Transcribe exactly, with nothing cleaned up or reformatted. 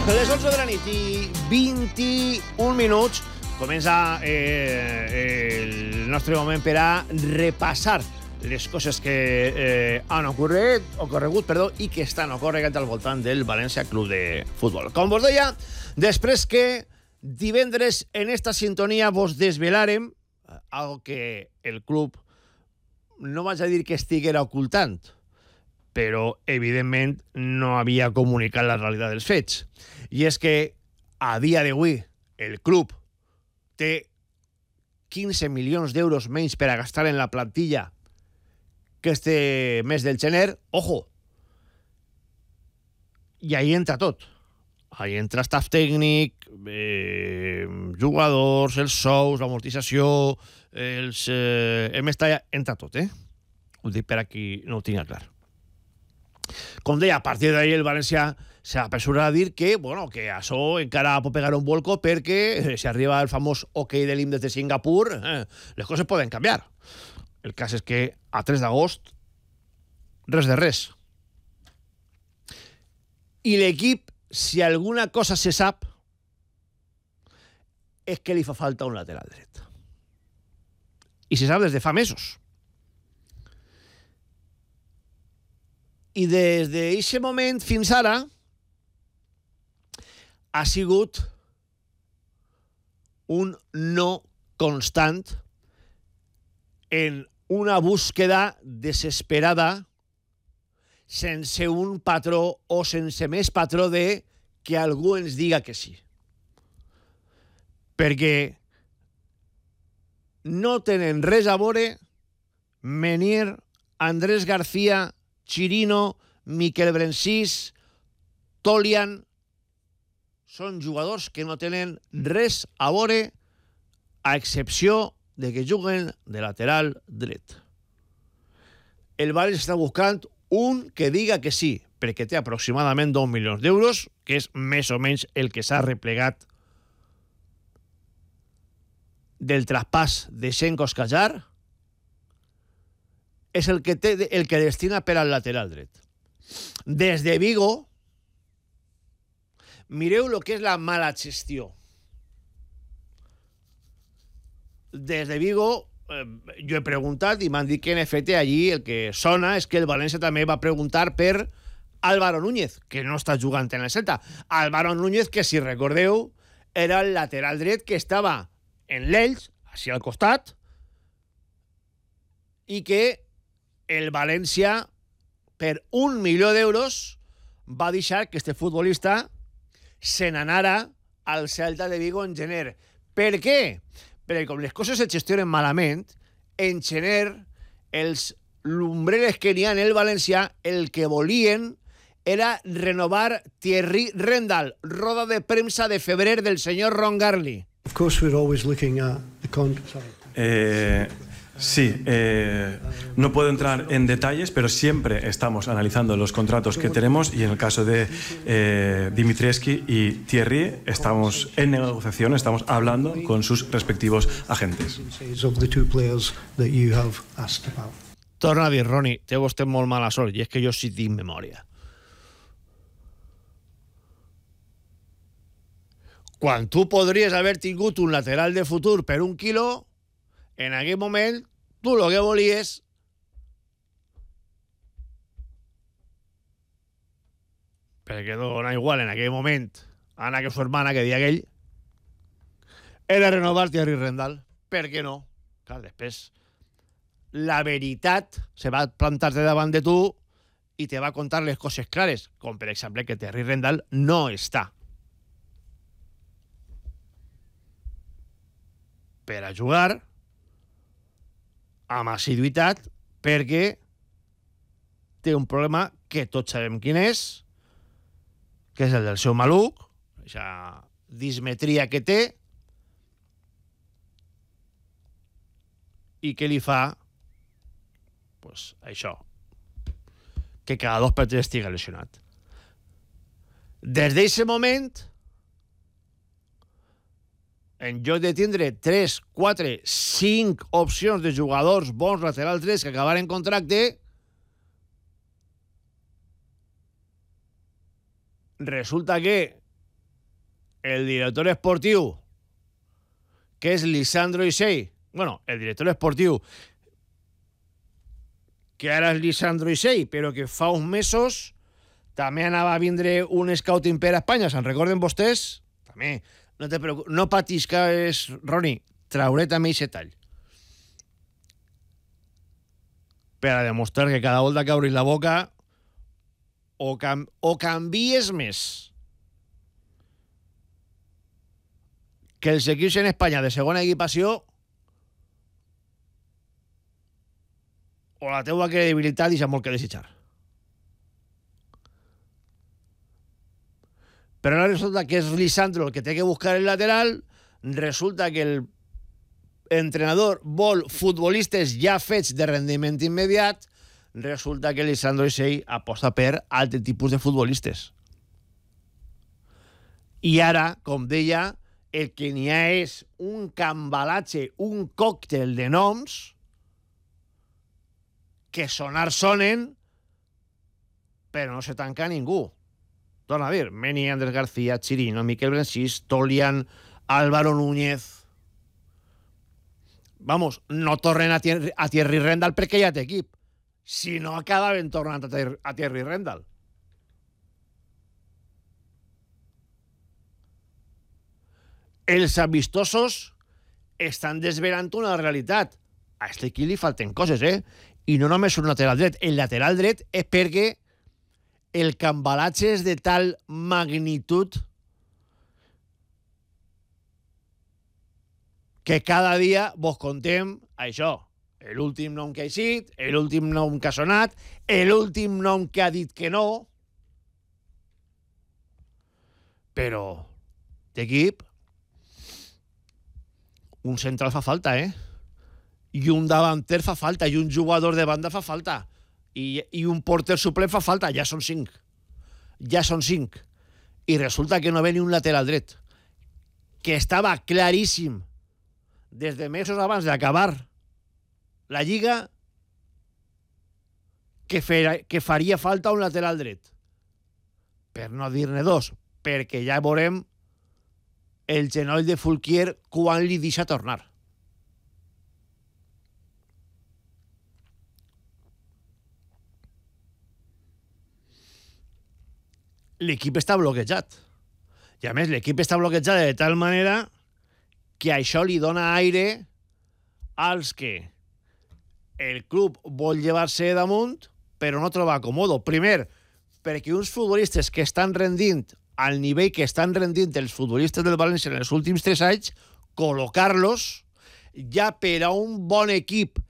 Les onze de la nit i vint-i-un minuts comença eh, el nostre moment per a repassar les coses que eh, han ocorregut, ocorregut perdó, i que estan ocorregant al voltant del València Club de Futbol. Com vos deia, després que divendres en esta sintonia vos desvelarem algo que el club no vaig a dir que estiguera ocultant, però evidentment no havia comunicat la realitat dels fets. I és que a dia d'avui el club té quinze milions d'euros menys per a gastar en la plantilla que este mes del gener. Ojo! I ahí entra tot. Ahí entra staff tècnic, eh, jugadors, els sous, l'amortització, els, eh, el Mestalla, entra tot, eh? Ho dic per a qui no ho tinga clar. Com deia, a partir d'ahir el València s'apressura a dir que, bueno, que això encara pot pegar un volco perquè eh, si arriba el famós OK de l'I M des de Singapur, eh, les coses poden canviar. El cas és que a tres d'agost res de res. I l'equip, si alguna cosa se sap, és que li fa falta un lateral dret. I se sap des de fa mesos. I des d'aquest moment fins ara ha sigut un no constant en una búsqueda desesperada sense un patró o sense més patró de que algú ens diga que sí. Perquè no tenen res a veure Menir, Andrés García, Chirino, Miquel Brencís, Tolian. Són jugadors que no tenen res a veure, a excepció de que juguen de lateral dret. El València està buscant un que diga que sí, perquè té aproximadament dos milions d'euros, que és més o menys el que s'ha replegat del traspàs de Xenko Escajar. És el que, té, el que destina per al lateral dret. Des de Vigo, mireu el que és la mala gestió. Des de Vigo, eh, jo he preguntat i m'han dit que en efecte allí el que sona és que el València també va preguntar per Álvaro Núñez, que no està jugant en el Celta. Álvaro Núñez, que si recordeu, era el lateral dret que estava en l'Elx, així al costat, i que el València, per un milió d'euros, va deixar que este futbolista se n'anara al Celta de Vigo en gener. Per què? Perquè com les coses se gestionen malament, en gener, els lumbreres que n'hi ha en el València, el que volien era renovar Thierry Rendal. Roda de premsa de febrer del senyor Ron Garley. Of course we're always looking at the contract. Eh... Sí, eh, no puedo entrar en detalles, pero siempre estamos analizando los contratos que tenemos y en el caso de eh, Dimitrievski y Thierry estamos en negociación, estamos hablando con sus respectivos agentes. Torna a dir, Roni, té vostè molt mala sort, i és que jo sí tinc memòria. Quan tu podries haver tingut un lateral de futur per un quilo, en aquell moment, tu el que volies perquè dona igual en aquell moment Ana que su hermana, que dia aquell era renovar Thierry Rendal. Per què no? Clar, després la veritat se va plantar-te davant de tu i te va contar les coses clares, com per exemple que Thierry Rendal no està per a jugar amb assiduïtat, perquè té un problema que tots sabem quin és, que és el del seu maluc, aquesta dismetria que té, i que li fa pues, això, que cada dos per tres estigui lesionat. Des d'aquest moment, en lloc de tindre tres, quatre, cinc opcions de jugadors bons laterals drets que acabaren contracte, resulta que el director esportiu, que és Lisandro Isei, bueno, el director esportiu, que ara és Lisandro Isei, però que fa uns mesos també anava a vindre un scouting per a Espanya, se'n recorden vostès? També, no te preocup, no patisques, Roni, trauré també aquest tall. Per a demostrar que cada volta que obris la boca o, cam o canvies més que els equips en Espanya de segona equipació o la teua credibilitat deixa molt que desitjar. Però ara resulta que és Lisandro el que té que buscar el lateral, resulta que el entrenador vol futbolistes ja fets de rendiment immediat, resulta que Lisandro Isei aposta per altre tipus de futbolistes. I ara, com deia, el que n'hi ha és un cambalatge, un còctel de noms que sonar sonen, però no se tanca ningú. Torna a dir, Meni, Andrés García, Chirino, Miquel Brensis, Tolian, Álvaro Núñez. Vamos, no tornen a, Thierry, a Thierry Rendal perquè ja té equip. Si no, acabaven tornant a, a Thierry Rendal. Els amistosos estan desvelant una realitat. A este equip li falten coses, eh? I no només un lateral dret. El lateral dret és perquè el cambalatge és de tal magnitud que cada dia vos contem això. L'últim nom que ha eixit, l'últim nom que ha sonat, l'últim nom que ha dit que no. Però d'equip un central fa falta, eh? I un davanter fa falta, i un jugador de banda fa falta, i, i un porter suplent fa falta. Ja són cinc. Ja són cinc. I resulta que no ve ni un lateral dret, que estava claríssim des de mesos abans d'acabar la Lliga que, fer, que faria falta un lateral dret. Per no dir-ne dos, perquè ja veurem el genoll de Fulquier quan li deixa tornar. L'equip està bloquejat. I a més, l'equip està bloquejat de tal manera que això li dona aire als que el club vol llevar-se damunt, però no troba acomodo. Primer, perquè uns futbolistes que estan rendint al nivell que estan rendint els futbolistes del València en els últims tres anys, col·locar-los ja per a un bon equip